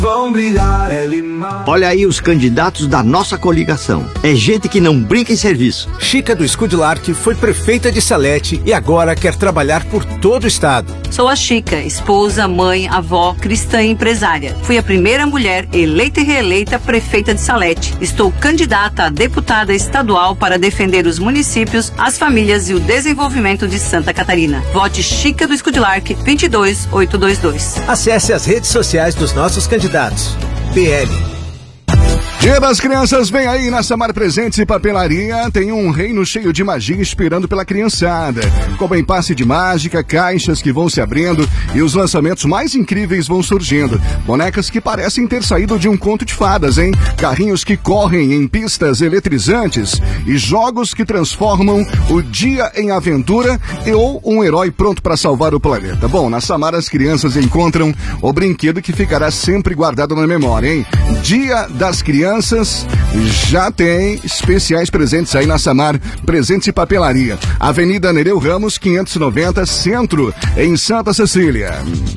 Vão brilhar, é limão. Olha aí os candidatos da nossa coligação. É gente que não brinca em serviço. Chica do Escudilarque foi prefeita de Salete e agora quer trabalhar por todo o estado. Sou a Chica, esposa, mãe, avó, cristã e empresária. Fui a primeira mulher eleita e reeleita prefeita de Salete. Estou candidata a deputada estadual para defender os municípios, as famílias e o desenvolvimento de Santa Catarina. Vote Chica do Escudilarque 22822. Acesse as redes sociais dos nossos candidatos. PL. Dia das Crianças vem aí na Samar Presentes e Papelaria. Tem um reino cheio de magia esperando pela criançada. Como em passe de mágica, caixas que vão se abrindo e os lançamentos mais incríveis vão surgindo. Bonecas que parecem ter saído de um conto de fadas, hein? Carrinhos que correm em pistas eletrizantes e jogos que transformam o dia em aventura ou um herói pronto para salvar o planeta. Bom, na Samar as crianças encontram o brinquedo que ficará sempre guardado na memória, hein? Dia das Crianças já tem especiais presentes aí na Samar Presentes e Papelaria. Avenida Nereu Ramos, 590, Centro, em Santa Cecília.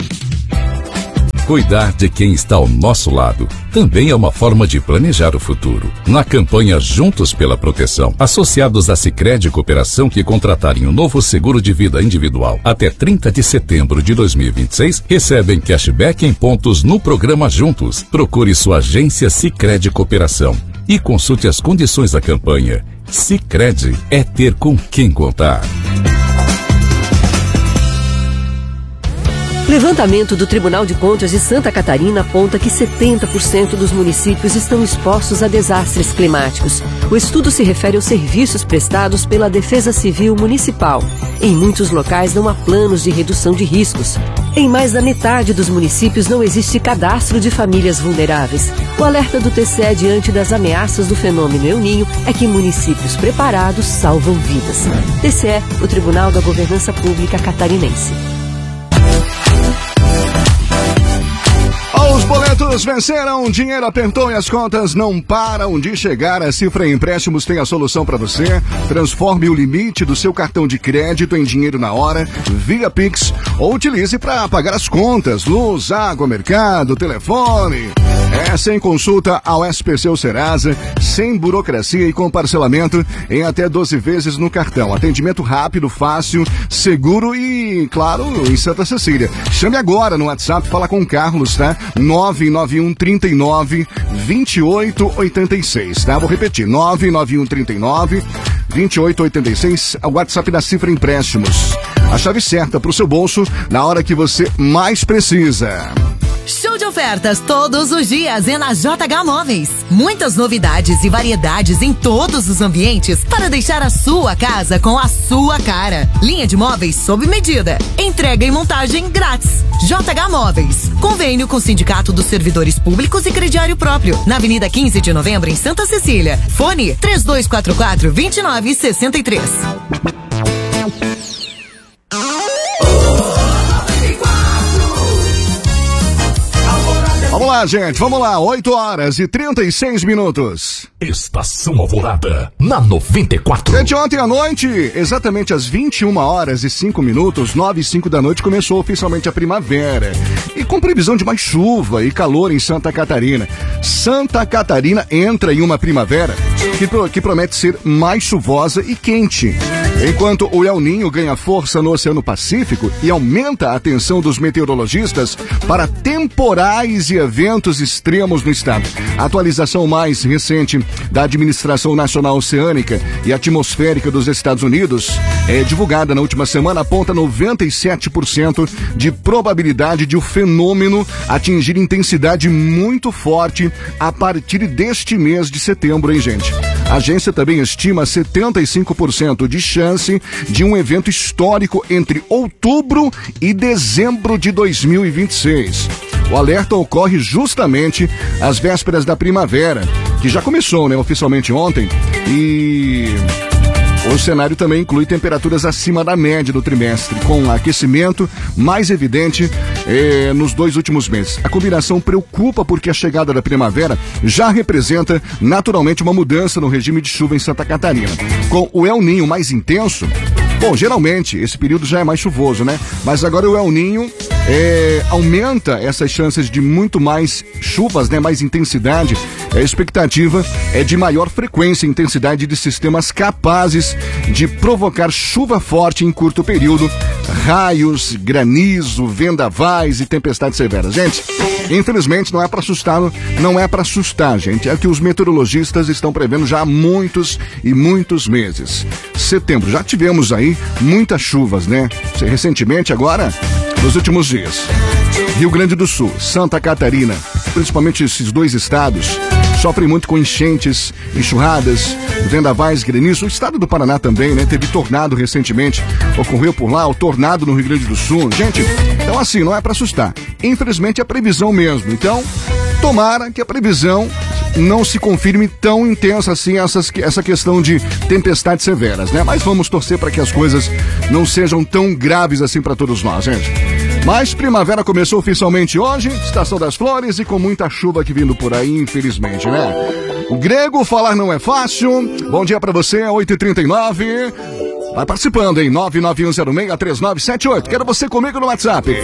Cuidar de quem está ao nosso lado também é uma forma de planejar o futuro. Na campanha Juntos pela Proteção, associados à Sicredi Cooperação que contratarem um novo seguro de vida individual até 30 de setembro de 2026, recebem cashback em pontos no programa Juntos. Procure sua agência Sicredi Cooperação e consulte as condições da campanha. Sicredi é ter com quem contar. Levantamento do Tribunal de Contas de Santa Catarina aponta que 70% dos municípios estão expostos a desastres climáticos. O estudo se refere aos serviços prestados pela Defesa Civil Municipal. Em muitos locais não há planos de redução de riscos. Em mais da metade dos municípios não existe cadastro de famílias vulneráveis. O alerta do TCE diante das ameaças do fenômeno El Niño é que municípios preparados salvam vidas. TCE, o Tribunal da Governança Pública Catarinense. Os boletos venceram, o dinheiro apertou e as contas não param de chegar. A Cifra Empréstimos tem a solução para você. Transforme o limite do seu cartão de crédito em dinheiro na hora, via Pix, ou utilize para pagar as contas, luz, água, mercado, telefone. Sem consulta ao SPC ou Serasa, sem burocracia e com parcelamento em até 12 vezes no cartão. Atendimento rápido, fácil, seguro e, claro, em Santa Cecília. Chame agora no WhatsApp, fala com o Carlos, tá? 991 39 2886, tá? Vou repetir, 991 39 2886, o WhatsApp da Cifra Empréstimos. A chave certa pro seu bolso na hora que você mais precisa. Show de ofertas todos os dias é na JH Móveis. Muitas novidades e variedades em todos os ambientes para deixar a sua casa com a sua cara. Linha de móveis sob medida. Entrega e montagem grátis. JH Móveis. Convênio com o Sindicato dos Servidores Públicos e Crediário Próprio. Na Avenida 15 de Novembro, em Santa Cecília. Fone 3244-2963. Vamos lá, gente, vamos lá, 8h36. Estação Alvorada, na 94. Gente, ontem à noite, exatamente às 21h05, 9h05 da noite, começou oficialmente a primavera. E com previsão de mais chuva e calor em Santa Catarina. Santa Catarina entra em uma primavera que promete ser mais chuvosa e quente. Enquanto o El Niño ganha força no Oceano Pacífico e aumenta a atenção dos meteorologistas para temporais e eventos extremos no estado. A atualização mais recente da Administração Nacional Oceânica e Atmosférica dos Estados Unidos, divulgada na última semana, aponta 97% de probabilidade de o fenômeno atingir intensidade muito forte a partir deste mês de setembro, hein, gente? A agência também estima 75% de chance de um evento histórico entre outubro e dezembro de 2026. O alerta ocorre justamente às vésperas da primavera, que já começou, né, oficialmente ontem, e o cenário também inclui temperaturas acima da média do trimestre, com aquecimento mais evidente nos 2 últimos meses. A combinação preocupa porque a chegada da primavera já representa naturalmente uma mudança no regime de chuva em Santa Catarina. Com o El Niño mais intenso, Bom, geralmente esse período já é mais chuvoso, né? Mas agora o El Niño aumenta essas chances de muito mais chuvas, né? Mais intensidade. A expectativa é de maior frequência e intensidade de sistemas capazes de provocar chuva forte em curto período, raios, granizo, vendavais e tempestades severas. Gente, infelizmente não é para assustar, gente. É o que os meteorologistas estão prevendo já há muitos e muitos meses. Setembro, já tivemos aí muitas chuvas, né? Recentemente agora, nos últimos dias. Rio Grande do Sul, Santa Catarina, principalmente esses dois estados, sofrem muito com enchentes, enxurradas, vendavais, granizo. O estado do Paraná também, né? Teve tornado recentemente, ocorreu por lá, o tornado no Rio Grande do Sul. Gente, então assim, não é para assustar. Infelizmente é previsão mesmo. Então, tomara que a previsão não se confirme tão intensa assim essa questão de tempestades severas, né? Mas vamos torcer para que as coisas não sejam tão graves assim para todos nós, gente. Mas primavera começou oficialmente hoje, estação das flores e com muita chuva que vindo por aí, infelizmente, né? O grego, falar não é fácil. Bom dia pra você, 8h39. Vai participando, hein? 991063978. Quero você comigo no WhatsApp.